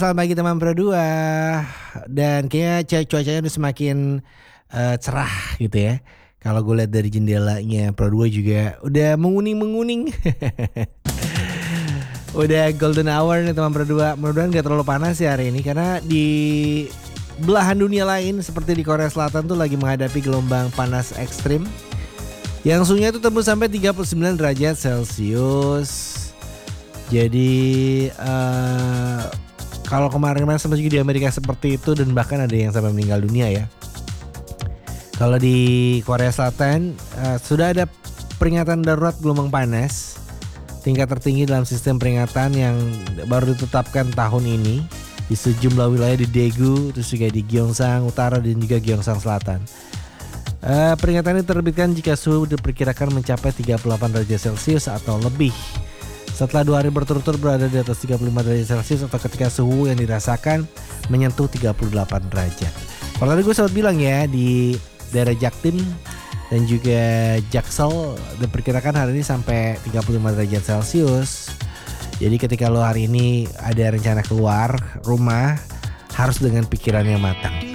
Selamat pagi teman berdua. Dan kayaknya cuacanya udah semakin cerah gitu ya. Kalau gue lihat dari jendelanya Pro 2 juga udah menguning-menguning. Udah golden hour nih teman berdua. Mudah-mudahan gak terlalu panas ya hari ini. Karena di belahan dunia lain seperti di Korea Selatan tuh lagi menghadapi gelombang panas ekstrim. Yang suhunya itu tembus sampai 39 derajat Celcius. Jadi kalau kemarin-kemarin sempat juga di Amerika seperti itu dan bahkan ada yang sampai meninggal dunia ya. Kalau di Korea Selatan sudah ada peringatan darurat gelombang panas tingkat tertinggi dalam sistem peringatan yang baru ditetapkan tahun ini di sejumlah wilayah di Daegu, terus juga di Gyeongsang Utara dan juga Gyeongsang Selatan. Peringatan ini diterbitkan jika suhu diperkirakan mencapai 38 derajat Celcius atau lebih. Setelah 2 hari berturut-turut berada di atas 35 derajat Celcius atau ketika suhu yang dirasakan menyentuh 38 derajat. Kalau tadi gue sempat bilang ya di daerah Jaktim dan juga Jaksel diperkirakan hari ini sampai 35 derajat Celcius. Jadi ketika lo hari ini ada rencana keluar rumah harus dengan pikiran yang matang.